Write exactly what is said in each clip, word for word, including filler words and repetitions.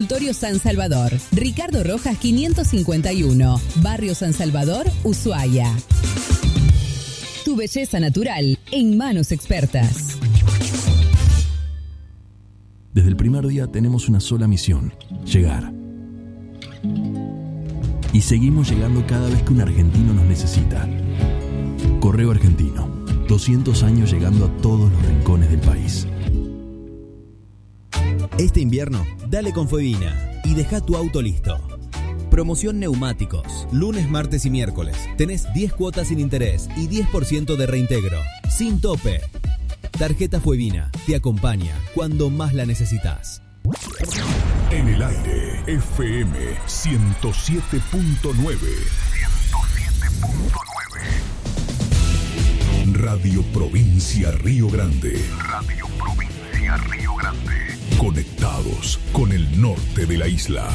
Consultorio San Salvador, Ricardo Rojas quinientos cincuenta y uno, Barrio San Salvador, Ushuaia. Tu belleza natural en manos expertas. Desde el primer día tenemos una sola misión: llegar. Y seguimos llegando cada vez que un argentino nos necesita. Correo Argentino, doscientos años llegando a todos los rincones del país. Este invierno, dale con Fuevina y deja tu auto listo. Promoción neumáticos. Lunes, martes y miércoles. Tenés diez cuotas sin interés y diez por ciento de reintegro. Sin tope. Tarjeta Fuevina te acompaña cuando más la necesitas. En el aire, F M ciento siete punto nueve. ciento siete punto nueve. Radio Provincia Río Grande. Radio Provincia Río Grande. Conectados con el norte de la isla.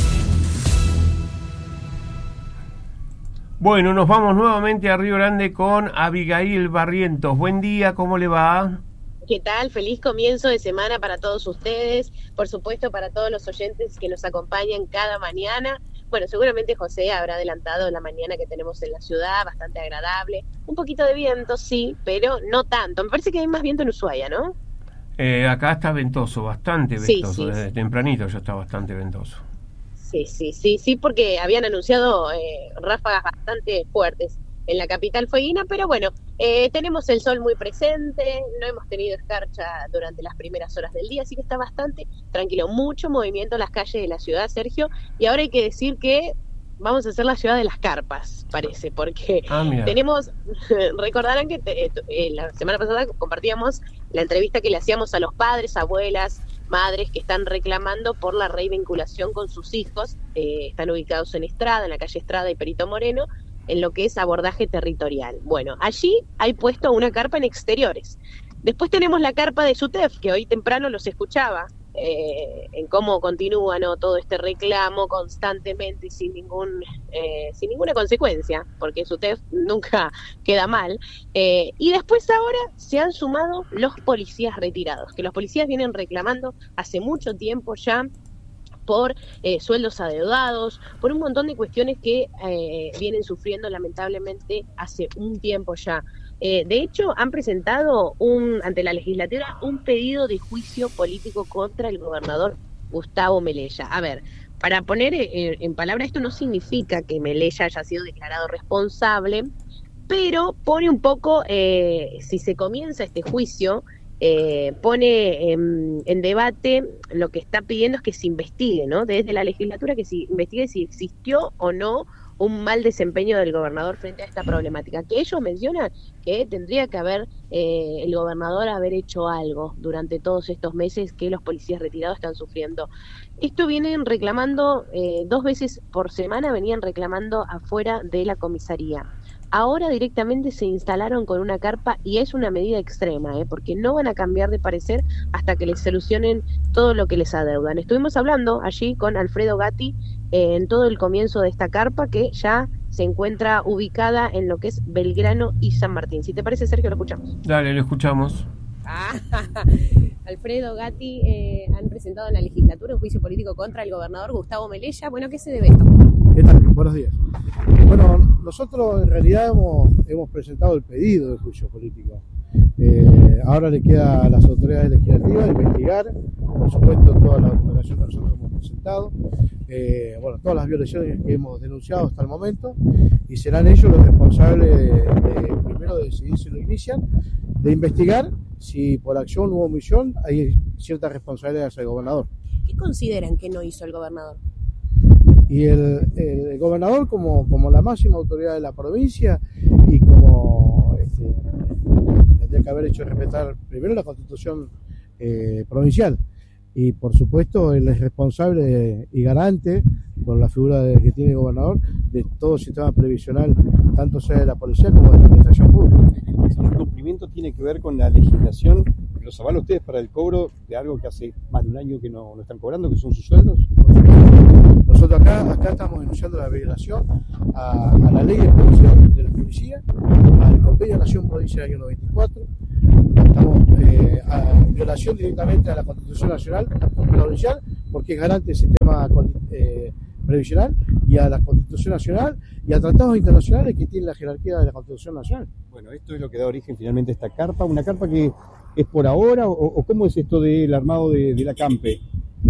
Bueno, nos vamos nuevamente a Río Grande con Abigail Barrientos. Buen día, ¿cómo le va? ¿Qué tal? Feliz comienzo de semana para todos ustedes, por supuesto para todos los oyentes que nos acompañan cada mañana. Bueno, seguramente José habrá adelantado la mañana que tenemos en la ciudad, bastante agradable. Un poquito de viento, sí, pero no tanto. Me parece que hay más viento en Ushuaia, ¿no? Eh, acá está ventoso, bastante ventoso. Sí, sí, Desde sí. tempranito ya está bastante ventoso. Sí, sí, sí, sí, porque habían anunciado eh, ráfagas bastante fuertes en la capital fueguina, pero bueno, eh, tenemos el sol muy presente, no hemos tenido escarcha durante las primeras horas del día, así que está bastante tranquilo, mucho movimiento en las calles de la ciudad, Sergio, y ahora hay que decir que vamos a hacer la ciudad de las carpas, parece, porque ah, tenemos, recordarán que te, eh, la semana pasada compartíamos la entrevista que le hacíamos a los padres, abuelas, madres que están reclamando por la revinculación con sus hijos, eh, están ubicados en Estrada, en la calle Estrada y Perito Moreno, en lo que es abordaje territorial. Bueno, allí hay puesto una carpa en exteriores. Después tenemos la carpa de SUTEF, que hoy temprano los escuchaba, eh, en cómo continúa, ¿no?, todo este reclamo constantemente y sin ningún eh, sin ninguna consecuencia, porque SUTEF nunca queda mal. Eh, y después ahora se han sumado los policías retirados, que los policías vienen reclamando hace mucho tiempo ya por eh, sueldos adeudados, por un montón de cuestiones que eh, vienen sufriendo lamentablemente hace un tiempo ya. Eh, de hecho, han presentado un ante la legislatura un pedido de juicio político contra el gobernador Gustavo Melella. A ver, para poner eh, en palabras, esto no significa que Melella haya sido declarado responsable, pero pone un poco, eh, si se comienza este juicio, Eh, pone en, en debate lo que está pidiendo es que se investigue, ¿no? Desde la legislatura, que se investigue si existió o no un mal desempeño del gobernador frente a esta problemática. Que ellos mencionan que tendría que haber eh, el gobernador haber hecho algo durante todos estos meses que los policías retirados están sufriendo. Esto vienen reclamando, eh, dos veces por semana venían reclamando afuera de la comisaría. Ahora directamente se instalaron con una carpa y es una medida extrema, ¿eh? Porque no van a cambiar de parecer hasta que les solucionen todo lo que les adeudan. Estuvimos hablando allí con Alfredo Gatti eh, en todo el comienzo de esta carpa que ya se encuentra ubicada en lo que es Belgrano y San Martín. Si te parece, Sergio, lo escuchamos. Dale, lo escuchamos. Ah, Alfredo Gatti, eh, han presentado en la legislatura un juicio político contra el gobernador Gustavo Melella. Bueno, ¿qué se debe esto? ¿Qué tal? Buenos días. Bueno, nosotros en realidad hemos, hemos presentado el pedido de juicio político. Eh, ahora le queda a las autoridades legislativas investigar, por supuesto, toda la documentación que nosotros hemos presentado, eh, bueno, todas las violaciones que hemos denunciado hasta el momento, y serán ellos los responsables de, de, primero de decidir si lo inician, de investigar si por acción u omisión hay ciertas responsabilidades hacia el gobernador. ¿Qué consideran que no hizo el gobernador? Y el, el gobernador como, como la máxima autoridad de la provincia y como este, tendría que haber hecho respetar primero la constitución eh, provincial y por supuesto él es responsable de, y garante por la figura de, que tiene el gobernador de todo el sistema previsional, tanto sea de la policía como de la administración pública. El incumplimiento tiene que ver con la legislación que los avala ustedes para el cobro de algo que hace más de un año que no, no están cobrando, que son sus sueldos. Nosotros acá, acá estamos denunciando la violación a, a la ley de previsión de la policía, al convenio de Nación Provincia del año noventa y cuatro, estamos eh, a violación directamente a la Constitución Nacional Provincial, porque es garante del sistema sistema eh, previsional y a la Constitución Nacional y a tratados internacionales que tienen la jerarquía de la Constitución Nacional. Bueno, esto es lo que da origen finalmente a esta carpa, una carpa que es por ahora, o, o cómo es esto del armado de, de la Campe.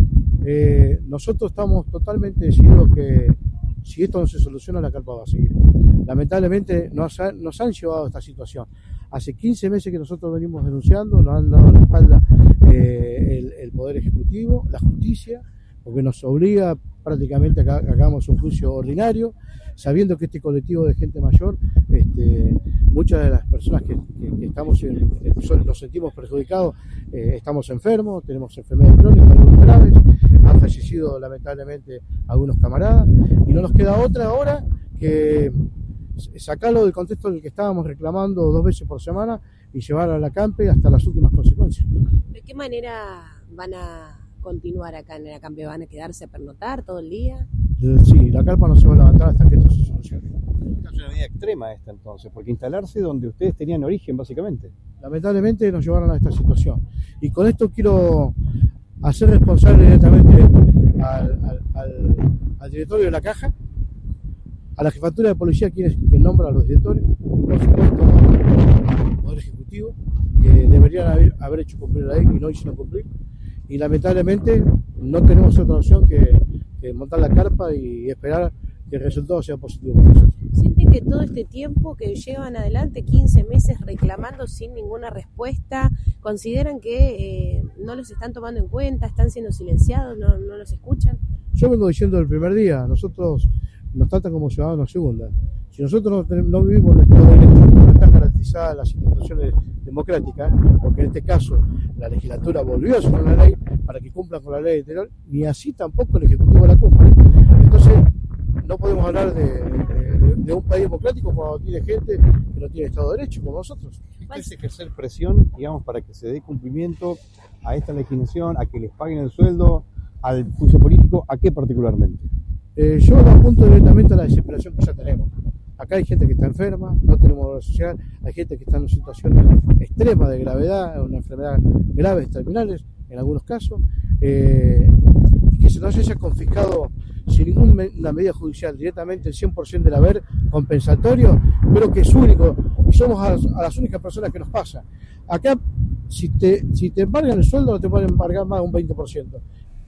Eh, nosotros estamos totalmente decididos que si esto no se soluciona, la carpa va a seguir. Lamentablemente nos, ha, nos han llevado a esta situación. Hace quince meses que nosotros venimos denunciando, nos han dado la espalda eh, el, el Poder Ejecutivo, la justicia, porque nos obliga prácticamente a que hagamos un juicio ordinario, sabiendo que este colectivo de gente mayor, este, muchas de las personas que, que, que estamos en, en, nos sentimos perjudicados, eh, estamos enfermos, tenemos enfermedades crónicas, algunos graves, han fallecido lamentablemente algunos camaradas, y no nos queda otra ahora que sacarlo del contexto en el que estábamos reclamando dos veces por semana y llevarlo a la Campe hasta las últimas consecuencias. ¿De qué manera van a continuar acá en la Campe? ¿Van a quedarse a pernotar todo el día? Sí, la carpa no se va a levantar hasta que esto se solucione. Es una medida extrema esta entonces, porque instalarse donde ustedes tenían origen básicamente. Lamentablemente nos llevaron a esta situación. Y con esto quiero hacer responsable directamente al, al, al, al directorio de la Caja, a la jefatura de policía, quienes que nombran a los directores, por supuesto al Poder Ejecutivo, que deberían haber, haber hecho cumplir la ley y no hicieron cumplir. Y lamentablemente no tenemos otra opción que, que montar la carpa y esperar que el resultado sea positivo para nosotros. ¿Sienten que todo este tiempo que llevan adelante, quince meses reclamando sin ninguna respuesta, consideran que eh, no los están tomando en cuenta, están siendo silenciados, no, no los escuchan? Yo vengo diciendo el primer día, nosotros nos tratan como ciudadanos segunda. Si nosotros no, tenemos, no vivimos en el Estado de Derecho, no están garantizadas las instituciones democráticas, porque en este caso la legislatura volvió a hacer una ley para que cumplan con la ley interior, ni así tampoco el Ejecutivo la cumple. Entonces no podemos hablar de, de, de un país democrático cuando tiene gente que no tiene Estado de Derecho, como nosotros. Esto es ejercer presión, digamos, para que se dé cumplimiento a esta legislación, a que les paguen el sueldo, al juicio político, ¿a qué particularmente? Eh, yo lo apunto directamente a la desesperación que ya tenemos. Acá hay gente que está enferma, no tenemos obra social, hay gente que está en una situación extrema de gravedad, una enfermedad graves, terminales, en algunos casos, eh, y que se nos haya confiscado sin ninguna medida judicial directamente el cien por ciento del haber compensatorio, creo que es único, y somos a las, a las únicas personas que nos pasa. Acá, si te, si te embargan el sueldo, no te pueden embargar más de un veinte por ciento.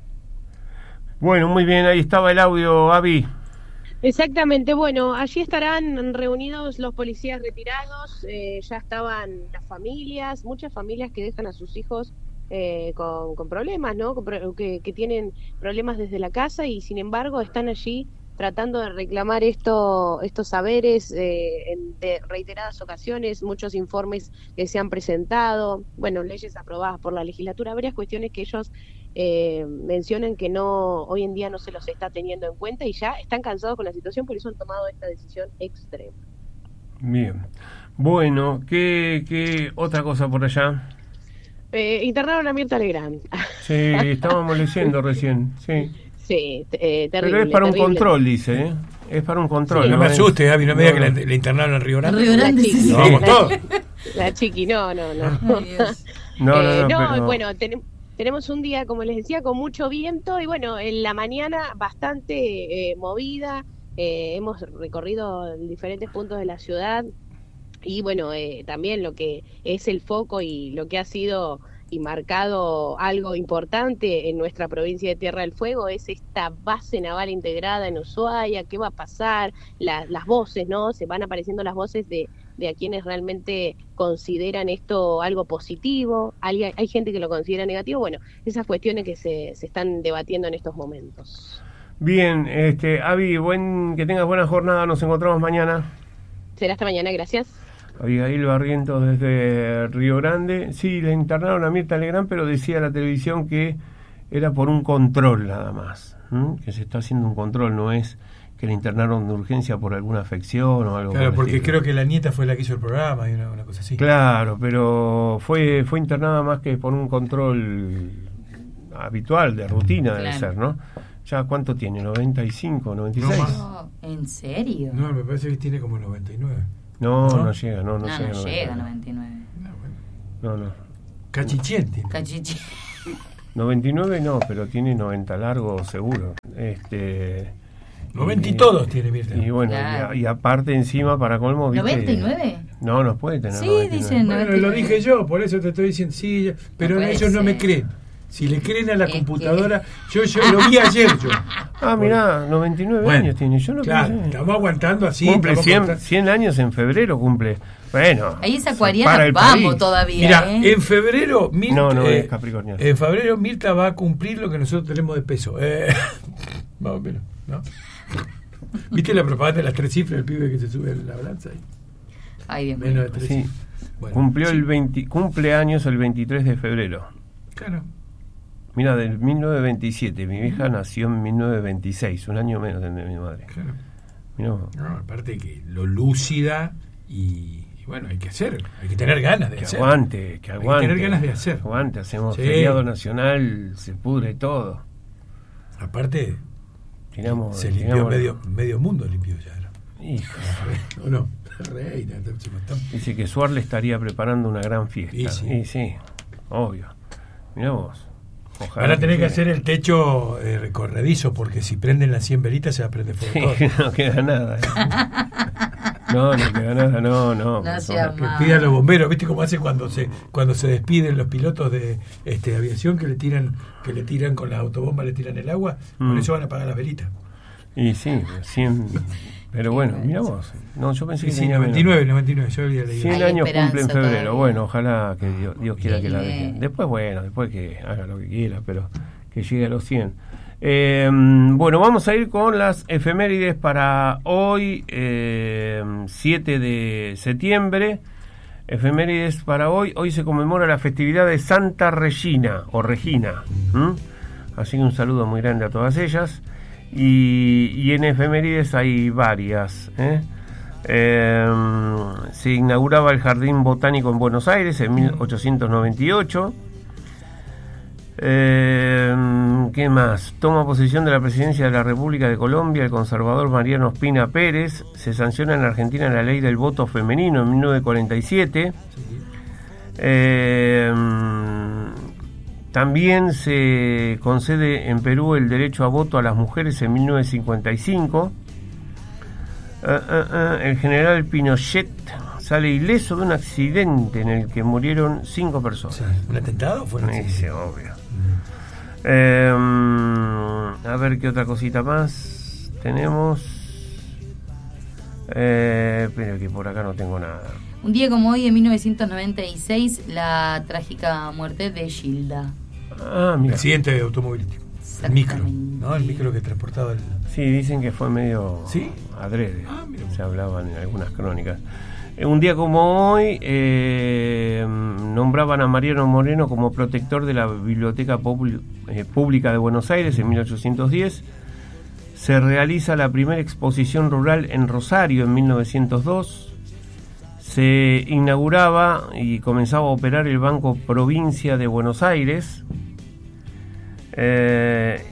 Bueno, muy bien, ahí estaba el audio, Avi. Exactamente, bueno, allí estarán reunidos los policías retirados, eh, ya estaban las familias, muchas familias que dejan a sus hijos eh, con, con problemas, ¿no? Con pro- que, que tienen problemas desde la casa y sin embargo están allí tratando de reclamar esto, estos saberes eh, en de reiteradas ocasiones, muchos informes que se han presentado, bueno, leyes aprobadas por la legislatura, varias cuestiones que ellos eh, mencionan que no hoy en día no se los está teniendo en cuenta y ya están cansados con la situación, por eso han tomado esta decisión extrema. Bien. Bueno, ¿qué, qué otra cosa por allá? Eh, internaron a Mirta Legrand. Sí, estábamos leyendo recién, sí. Sí, eh, terrible. Pero es para un terrible. control, dice, ¿eh? Es para un control. Sí, no, no me es... asustes, Gaby, no me digas no, que la, la internaron en Río Grande. Río Grande, sí, sí. No, vamos todos. La chiqui, no, no, no. Ay, Dios. No, no, Eh, no, no, pero... bueno, ten- tenemos un día, como les decía, con mucho viento y bueno, en la mañana bastante eh, movida. Eh, hemos recorrido diferentes puntos de la ciudad y bueno, eh, también lo que es el foco y lo que ha sido y marcado algo importante en nuestra provincia de Tierra del Fuego es esta base naval integrada en Ushuaia. ¿Qué va a pasar? La, las voces, ¿no? Se van apareciendo las voces de, de a quienes realmente consideran esto algo positivo. Hay, hay gente que lo considera negativo. Bueno, esas cuestiones que se, se están debatiendo en estos momentos. Bien, este, Avi, buen, que tengas buena jornada, nos encontramos mañana. Será hasta mañana, gracias. Abigail Barrientos desde Río Grande. Sí, le internaron a Mirta Legrand, pero decía la televisión que era por un control nada más, ¿m? Que se está haciendo un control, no es que le internaron de urgencia por alguna afección o algo. Claro, porque estilo. creo que la nieta fue la que hizo el programa y una, una cosa así. Claro, pero fue fue internada más que por un control habitual, de rutina, Claro. debe ser, ¿no? ¿Ya cuánto tiene? ¿noventa y cinco, noventa y seis? No más. No, ¿en serio? No, me parece que tiene como noventa y nueve. No, ¿No? no llega, no, no, No, llega. no a llega a noventa y nueve. noventa y nueve. No, bueno. No, no. Cachichén tiene. Cachichi. noventa y nueve no, pero tiene noventa largo seguro. Este noventa y, y todos tiene Mirta. Y bueno, claro. y, a, y aparte encima para colmo, ¿viste? ¿noventa y nueve? No, no puede tener sí, noventa y nueve. Dicen bueno, noventa y nueve. Lo dije yo, por eso te estoy diciendo, sí, pero no ellos ser. No me creen. Si le creen a la es computadora, que... yo, yo lo vi ayer yo. Ah, mirá, noventa y nueve bueno, años tiene, yo no claro, pensé. Estamos aguantando así. Cumple cien, cien años en febrero, cumple. Bueno. Ahí es acuariana, vamos país. Todavía. Mira, ¿eh? en febrero Mirta, no, no eh, es capricorniano. En febrero Mirta va a cumplir lo que nosotros tenemos de peso. Eh, más o menos, ¿no? ¿Viste la propaganda de las tres cifras del pibe que se sube en la balanza? Ay, Dios menos de tres sí. cifras. Bueno, Cumplió sí. el veinte, cumpleaños el veintitrés de febrero. Claro. Mira, del mil novecientos veintisiete, mi vieja nació en mil novecientos veintiséis, un año menos de mi madre. Claro. Mirá. No, aparte que lo lúcida y, y bueno, hay que hacer, hay que tener ganas de que hacer. Aguante, que aguante. Hay que tener ganas de hacer. Aguante, hacemos sí. feriado nacional, se pudre todo. Aparte, tiramos, se limpió tiramos medio, medio mundo, limpió ya. ¿no? Hijo. ¿O no? Reina, dice que Suar le estaría preparando una gran fiesta. Y sí, y sí obvio. Mirá vos. Ojalá van a tener que, que hacer el techo eh, corredizo, porque si prenden las cien velitas se va a prender fuego sí, todo. No queda nada. ¿eh? No, no queda nada, no, no. no que pidan los bomberos, ¿viste cómo hacen cuando se cuando se despiden los pilotos de este de aviación que le tiran que le tiran con la autobomba, le tiran el agua? Mm. Por eso van a apagar las velitas. Y sí, cien, pero bueno, mira vos. No, yo pensé sí, que sí, tenía noventa y nueve, noventa y nueve, yo había leído. cien años cumple en febrero. Todavía. Bueno, ojalá que Dios, Dios quiera Bien. que la deje. Después, bueno, después que haga lo que quiera, pero que llegue a los cien. Eh, bueno, vamos a ir con las efemérides para hoy, eh, siete de septiembre. Efemérides para hoy. Hoy se conmemora la festividad de Santa Regina o Regina. ¿Mm? Así que un saludo muy grande a todas ellas. Y, y en efemérides hay varias. ¿eh? Eh, se inauguraba el Jardín Botánico en Buenos Aires en mil ochocientos noventa y ocho. Eh, ¿Qué más? Toma posesión de la presidencia de la República de Colombia el conservador Mariano Ospina Pérez. Se sanciona en Argentina la ley del voto femenino en mil novecientos cuarenta y siete. Eh, también se concede en Perú el derecho a voto a las mujeres en mil novecientos cincuenta y cinco. Uh, uh, uh, el general Pinochet sale ileso de un accidente en el que murieron cinco personas. O sea, ¿un atentado? Fue un sí, obvio. Mm. Eh, a ver qué otra cosita más tenemos. Eh, pero que por acá no tengo nada. Un día como hoy, en mil novecientos noventa y seis, la trágica muerte de Gilda. Ah, mira. Accidente automovilístico. El micro, ¿no? El micro que transportaba el... Sí, dicen que fue medio ¿Sí? adrede. Ah, se hablaban en algunas crónicas. Eh, un día como hoy, eh, nombraban a Mariano Moreno como protector de la Biblioteca Popul- eh, Pública de Buenos Aires en mil ochocientos diez. Se realiza la primera exposición rural en Rosario en mil novecientos dos. Se inauguraba y comenzaba a operar el Banco Provincia de Buenos Aires. Eh,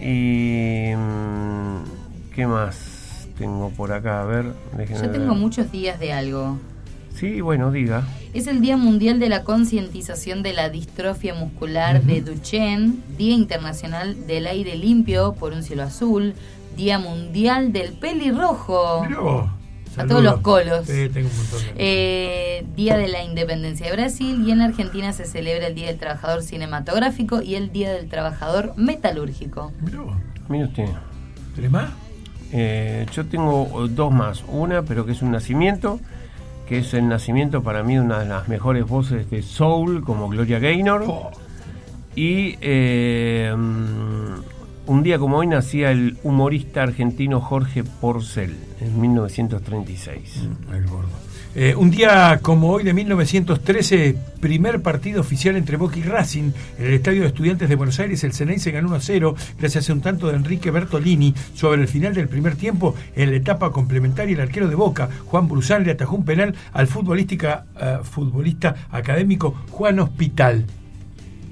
y ¿qué más tengo por acá? A ver, déjenme Yo tengo ver. muchos días de algo. Sí, bueno, diga. Es el Día Mundial de la Concientización de la Distrofia Muscular uh-huh. de Duchenne, Día Internacional del Aire Limpio por un Cielo Azul, Día Mundial del Pelirrojo. Mirá vos. A todos los colos. Sí, tengo un montón de... eh, Día de la Independencia de Brasil, y en Argentina se celebra el Día del Trabajador Cinematográfico y el Día del Trabajador Metalúrgico. Mirá vos. Mira usted. ¿Tenés más? Eh, yo tengo dos más. Una, pero que es un nacimiento, que es el nacimiento para mí de una de las mejores voces de soul, como Gloria Gaynor. Oh. Y eh, un día como hoy nacía el humorista argentino Jorge Porcel, en mil novecientos treinta y seis. Mm, el gordo. Eh, un día como hoy de mil novecientos trece, primer partido oficial entre Boca y Racing en el Estadio de Estudiantes de Buenos Aires. El Ceneice ganó uno a cero gracias a un tanto de Enrique Bertolini. Sobre el final del primer tiempo, en la etapa complementaria, el arquero de Boca, Juan Brusán, le atajó un penal al futbolística, uh, futbolista académico Juan Hospital.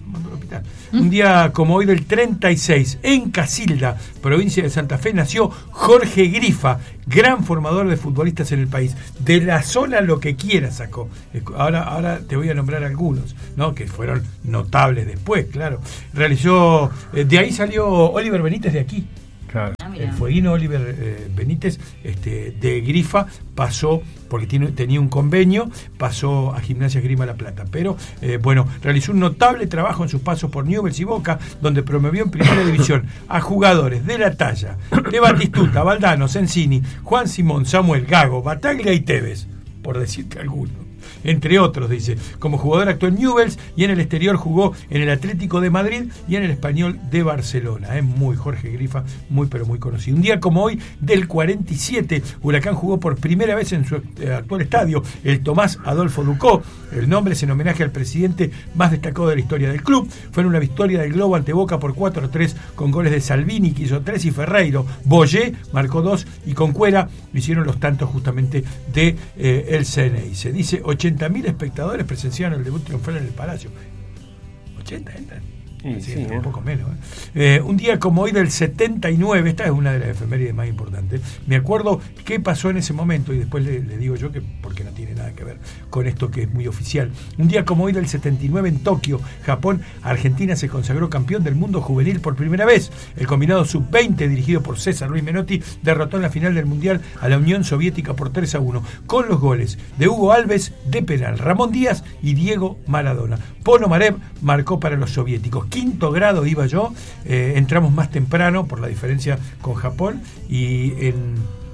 mandó al hospital. Un día como hoy del treinta y seis, en Casilda, provincia de Santa Fe, nació Jorge Grifa, gran formador de futbolistas en el país. De la zona lo que quiera sacó. Ahora, ahora te voy a nombrar algunos, ¿no? Que fueron notables después, claro. Realizó, eh, de ahí salió Oliver Benítez de aquí. Claro. Ah, El fueguino Oliver eh, Benítez, este, de Grifa, pasó, porque tiene, tenía un convenio, pasó a Gimnasia Esgrima La Plata. Pero, eh, bueno, realizó un notable trabajo en sus pasos por Newell's y Boca, donde promovió en primera división a jugadores de la talla de Batistuta, Valdano, Sensini, Juan Simón, Samuel, Gago, Bataglia y Tevez, por decirte algunos. Entre otros, dice. Como jugador actuó en Newell's y en el exterior jugó en el Atlético de Madrid y en el Español de Barcelona. Es muy Jorge Grifa, muy pero muy conocido. Un día como hoy, del cuarenta y siete, Huracán jugó por primera vez en su actual estadio, el Tomás Adolfo Ducó. El nombre es en homenaje al presidente más destacado de la historia del club. Fue en una victoria del Globo ante Boca por cuatro a tres, con goles de Salvini, que hizo tres, y Ferreiro. Boyé marcó dos, y Concuera hicieron los tantos justamente de eh, el C N I. Se dice ochenta mil espectadores presenciaron el debut triunfal en el Palacio. ochenta entran. Sí, sí, sí, un poco menos. ¿eh? Eh, un día como hoy del setenta y nueve, esta es una de las efemérides más importantes. Me acuerdo qué pasó en ese momento, y después le, le digo yo que porque no tiene nada que ver con esto que es muy oficial. Un día como hoy del setenta y nueve, en Tokio, Japón, Argentina se consagró campeón del mundo juvenil por primera vez. El combinado sub veinte, dirigido por César Luis Menotti, derrotó en la final del Mundial a la Unión Soviética por tres a uno, con los goles de Hugo Alves de penal, Ramón Díaz y Diego Maradona. Ponomarev marcó para los soviéticos. Quinto grado iba yo, eh, entramos más temprano por la diferencia con Japón, y en,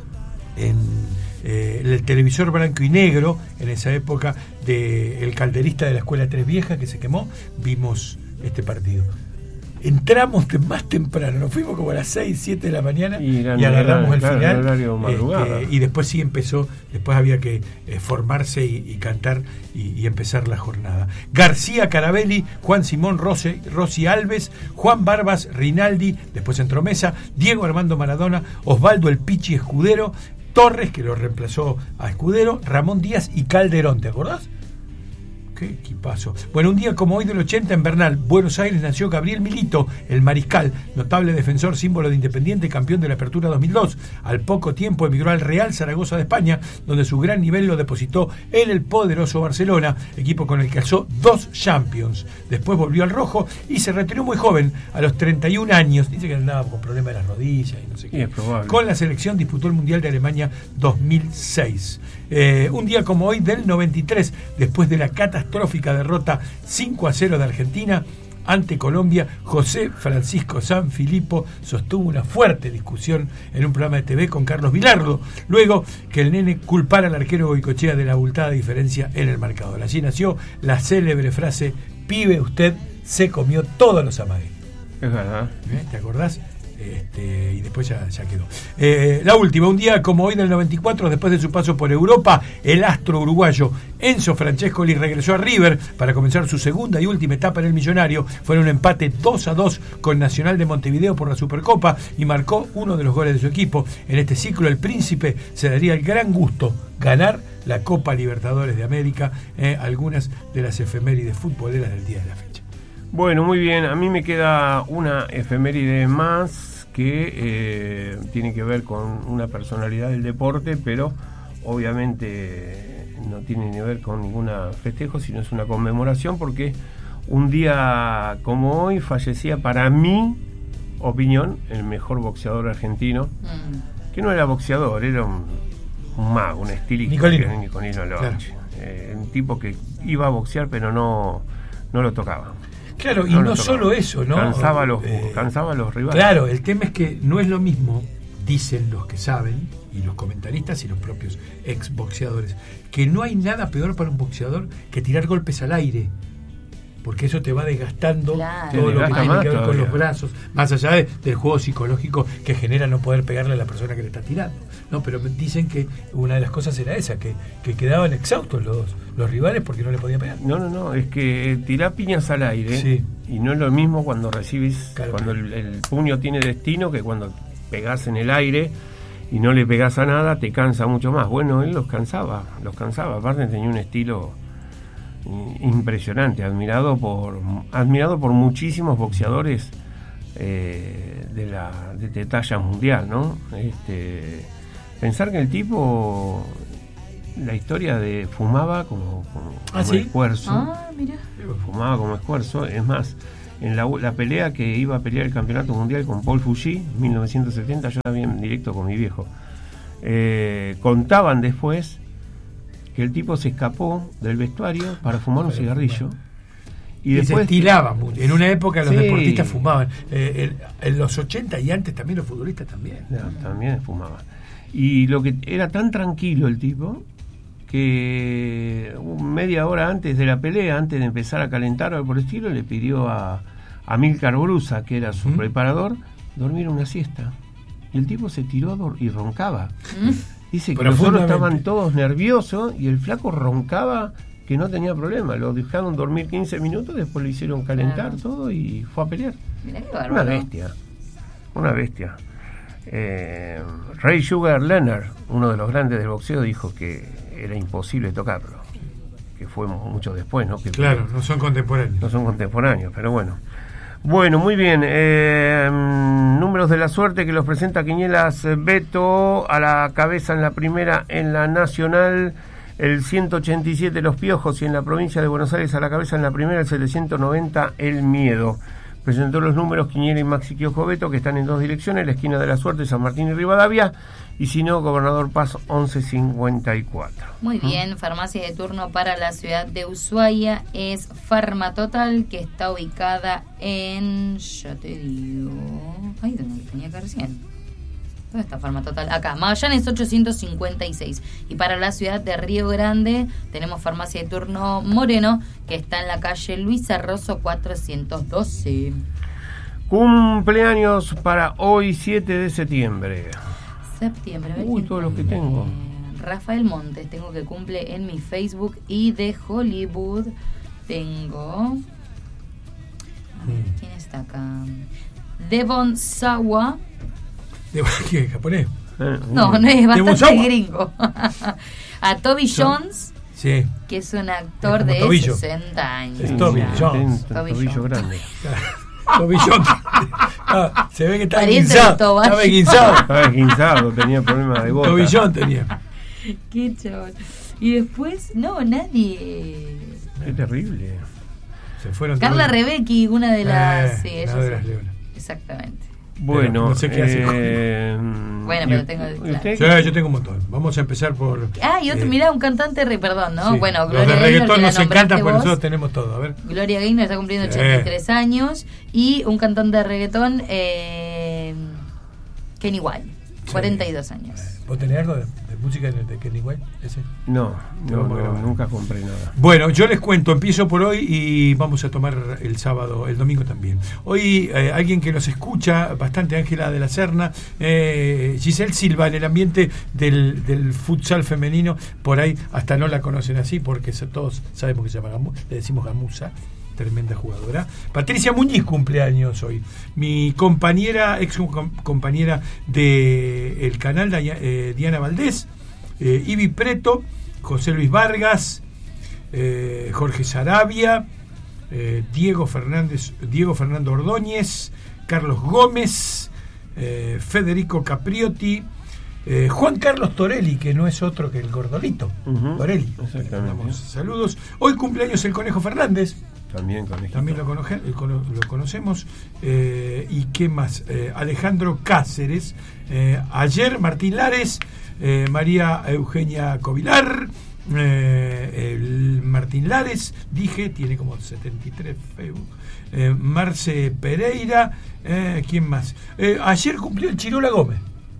en eh, el televisor blanco y negro, en esa época, de el calderista de la Escuela Tres Viejas, que se quemó, vimos este partido. Entramos de más temprano, nos fuimos como a las seis, siete de la mañana y, y agarramos el claro, final. El horario madrugada. Este, y después sí empezó, después había que eh, formarse y, y cantar y, y empezar la jornada. García Carabelli, Juan Simón Rossi, Rossi Alves, Juan Barbas Rinaldi, después entró Mesa, Diego Armando Maradona, Osvaldo El Pichi Escudero, Torres, que lo reemplazó a Escudero, Ramón Díaz y Calderón, ¿te acordás? Qué equipazo. Bueno, un día como hoy del ochenta, en Bernal, Buenos Aires, nació Gabriel Milito, el mariscal, notable defensor, símbolo de Independiente, campeón de la Apertura dos mil dos. Al poco tiempo emigró al Real Zaragoza de España, donde su gran nivel lo depositó en el poderoso Barcelona, equipo con el que alzó dos Champions. Después volvió al rojo y se retiró muy joven, a los treinta y un años. Dice que andaba con problemas de las rodillas y no sé qué. Con la selección disputó el Mundial de Alemania dos mil seis. Eh, un día como hoy del noventa y tres, después de la catastrófica derrota cinco a cero de Argentina ante Colombia, José Francisco Sanfilippo sostuvo una fuerte discusión en un programa de T V con Carlos Vilardo, luego que el nene culpara al arquero Goicoechea de la abultada diferencia en el marcador. Allí nació la célebre frase: pibe, usted se comió todos los amagues. Es verdad. ¿Eh? ¿Te acordás? Este, y después ya, ya quedó. Eh, la última, un día como hoy del noventa y cuatro, después de su paso por Europa, el astro uruguayo Enzo Francescoli regresó a River para comenzar su segunda y última etapa en el Millonario. Fue en un empate dos a dos con Nacional de Montevideo por la Supercopa y marcó uno de los goles de su equipo. En este ciclo, el Príncipe se daría el gran gusto ganar la Copa Libertadores de América. Eh, algunas de las efemérides futboleras del día de la fecha. Bueno, muy bien. A mí me queda una efeméride más que eh, tiene que ver con una personalidad del deporte, pero obviamente no tiene ni que ver con ninguna festejo, sino es una conmemoración, porque un día como hoy fallecía, para mi opinión, el mejor boxeador argentino, mm. que no era boxeador, era un, un mago, un estilista, Nicolino, Nicolino Lorchi, claro. eh, un tipo que iba a boxear pero no, no lo tocaba. Claro, y no, no solo eso, ¿no? Cansaba a los, eh, cansaba a los rivales. Claro, el tema es que no es lo mismo, dicen los que saben, y los comentaristas y los propios ex boxeadores, que no hay nada peor para un boxeador que tirar golpes al aire, porque eso te va desgastando, claro, todo lo que tiene que ver con los brazos, más allá de, del juego psicológico que genera no poder pegarle a la persona que le está tirando. No, pero dicen que una de las cosas era esa, que, que quedaban exhaustos los, los rivales porque no le podían pegar. No, no, no, es que tirá piñas al aire, sí. Y no es lo mismo cuando recibís, claro, cuando el, el puño tiene destino, que cuando pegás en el aire y no le pegás a nada, te cansa mucho más. Bueno, él los cansaba, los cansaba, aparte tenía un estilo impresionante, admirado por admirado por muchísimos boxeadores eh, de la de, de talla mundial, ¿no? Este, pensar que el tipo, la historia de fumaba como, como, ¿Ah, como sí? esfuerzo, Ah, mira. fumaba como esfuerzo, es más, en la, la pelea que iba a pelear el campeonato mundial con Paul Fuji en mil novecientos setenta, yo la vi en directo con mi viejo, eh, contaban después que el tipo se escapó del vestuario para fumar un cigarrillo y, y después se estilaba mucho. En una época los Sí. deportistas fumaban. Eh, en, en los ochenta y antes también los futbolistas también. No, también fumaba. Y lo que era tan tranquilo el tipo que media hora antes de la pelea, antes de empezar a calentar o algo por el estilo, le pidió a, a Milcar Brusa, que era su ¿Mm? preparador, dormir una siesta. Y el tipo se tiró dor- y roncaba. ¿Mm? Dice que los otros Profundamente. estaban todos nerviosos y el flaco roncaba que no tenía problema. Lo dejaron dormir quince minutos, después lo hicieron calentar Claro. todo y fue a pelear. Mirá qué Una bárbaro. bestia. Una bestia. Eh, Ray Sugar Leonard, uno de los grandes del boxeo, dijo que era imposible tocarlo. Que fue mucho después, ¿no? Que Claro, no son contemporáneos. no son contemporáneos, pero bueno. Bueno, muy bien. Eh, números de la suerte que los presenta Quinielas Beto. A la cabeza en la primera en la nacional, el ciento ochenta y siete Los Piojos, y en la provincia de Buenos Aires a la cabeza en la primera el setecientos noventa El Miedo. Presentó los números Quiniela y Maxi Kiosco Beto, que están en dos direcciones, la esquina de la suerte, San Martín y Rivadavia, y si no, Gobernador Paz once cincuenta y cuatro. Muy bien, farmacia de turno para la ciudad de Ushuaia es Farmatotal, que está ubicada en... ya te digo... Ay, ¿dónde tenía que recién? ¿Dónde está Farmatotal? Acá, Magallanes ochocientos cincuenta y seis. Y para la ciudad de Río Grande tenemos farmacia de turno Moreno, que está en la calle Luis Arroso cuatrocientos doce. Cumpleaños para hoy, siete de septiembre. Septiembre, a ver Uy, quién todos los que cumple. tengo. Rafael Montes, tengo que cumple en mi Facebook, y de Hollywood tengo... A ver, ¿quién está acá? Devon Sawa. ¿De qué? ¿Japonés? Eh, No, no es bastante Sawa? gringo. A Toby Jones, Sí. que es un actor Es como de tobillo. sesenta años. Es Toby ya. Jones. tiene un Toby tobillo Jones. grande. Tobillón. Ah, se ve que está Pariente guinzado. del tobillo. Estaba guinzado. Estaba esguinzado, tenía problemas de gota. Tobillón tenía. Qué chaval. Y después, no, nadie. Qué terrible. Se fueron Carla todos. Rebecki, una de las. Eh, sí, la ella de sí. las leonas. Exactamente. Bueno, no sé qué hace eh, Bueno, y- pero tengo- ¿y claro. usted? Sí, yo tengo un montón. Vamos a empezar por. Ah, y otro, eh, mirá, un cantante, re, perdón, ¿no? sí. Bueno, Los Gloria de Gaynor, reggaetón que la nos encantan, nombraste por vos. nosotros tenemos todo. A ver. Gloria Gaynor está cumpliendo Sí. ochenta y tres años. Y un cantante de reggaetón, eh, Kenny White, cuarenta y dos años. ¿Vos tenés algo de, de música de, de Kenny White? ¿Ese? No, Te no, vamos a no, grabar. nunca compré nada. Bueno, yo les cuento, empiezo por hoy y vamos a tomar el sábado, el domingo también. Hoy eh, alguien que nos escucha, bastante, Ángela de la Serna, eh, Giselle Silva, en el ambiente del, del futsal femenino, por ahí hasta no la conocen así, porque so- todos sabemos que se llama Gamu, le decimos Gamusa, tremenda jugadora. Patricia Muñiz cumpleaños hoy, mi compañera, ex com- compañera de el canal, Daya- eh, Diana Valdés, eh, Ivi Preto, José Luis Vargas, eh, Jorge Sarabia, eh, Diego Fernández, Diego Fernando Ordóñez, Carlos Gómez, eh, Federico Capriotti, eh, Juan Carlos Torelli, que no es otro que el gordolito. Ujú, Torelli. exactamente. Le mandamos saludos. Hoy cumpleaños el Conejo Fernández. También con Egipto. También lo, conoce- lo cono- lo conocemos. Eh, ¿Y qué más? Eh, Alejandro Cáceres. Eh, ayer Martín Lares. eh, María Eugenia Covilar. eh, el Martín Lares, dije, tiene como setenta y tres Facebook. Eh, Marce Pereira. Eh, ¿Quién más? Eh, ayer cumplió el Chirola Gómez.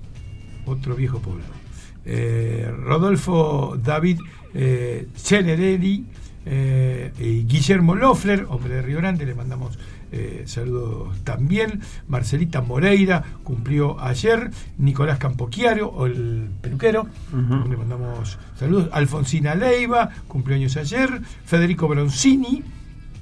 Otro viejo poblado. Eh, Rodolfo David eh, Celerelli. Eh, y Guillermo Loeffler, hombre de Río Grande, le mandamos eh, saludos también. Marcelita Moreira cumplió ayer. Nicolás Campochiaro, o el peluquero, Ujú. le mandamos saludos. Alfonsina Leiva cumplió años ayer. Federico Broncini,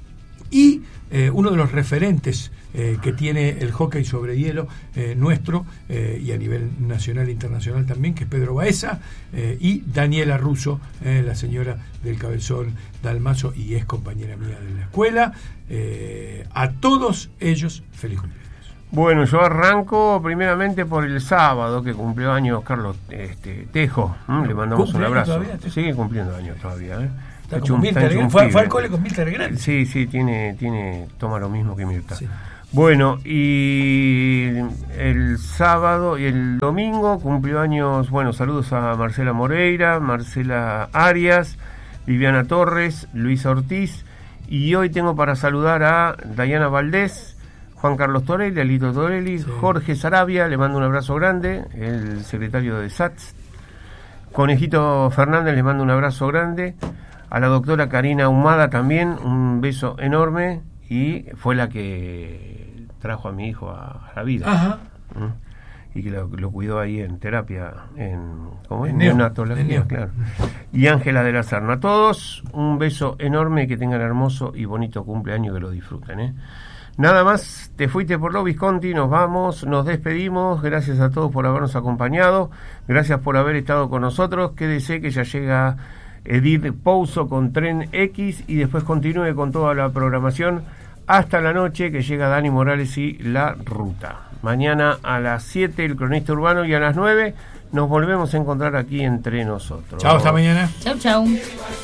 y eh, uno de los referentes eh, que tiene el hockey sobre hielo eh, nuestro eh, y a nivel nacional e internacional también, que es Pedro Baeza, eh, y Daniela Russo, eh, la señora del cabezón Dalmazo y es compañera mía de la escuela. Eh, a todos ellos, feliz cumpleaños. Bueno, yo arranco primeramente por el sábado, que cumplió años Carlos este, Tejo. ¿Mm? Le mandamos un abrazo. Todavía, Sigue cumpliendo años todavía, ¿eh? Está como Mirta Legrand. Fue, fue al cole con Mirta Legrand. Sí, sí, tiene, tiene, toma lo mismo que Mirta. Sí. Bueno, y el sábado y el domingo cumplió años, bueno, saludos a Marcela Moreira, Marcela Arias, Viviana Torres, Luisa Ortiz, y hoy tengo para saludar a Dayana Valdés, Juan Carlos Torelli, Alito Torelli, sí. Jorge Sarabia, le mando un abrazo grande, el secretario de S A T S, Conejito Fernández, le mando un abrazo grande, a la doctora Karina Humada también, un beso enorme, y fue la que trajo a mi hijo a, a la vida. Ajá. ¿Mm? Y que lo, lo cuidó ahí en terapia, en ¿cómo es? En neo, neonatología, en claro. Y Ángela de la Serna. A todos, un beso enorme, que tengan hermoso y bonito cumpleaños, que lo disfruten, ¿eh? Nada más, te fuiste por lo Visconti, nos vamos, nos despedimos, gracias a todos por habernos acompañado, gracias por haber estado con nosotros, quédese que ya llega Edith Pouso con Tren X y después continúe con toda la programación hasta la noche, que llega Dani Morales y La Ruta. Mañana a las siete el Cronista Urbano y a las nueve nos volvemos a encontrar aquí entre nosotros. Chao, hasta mañana. Chau, chau.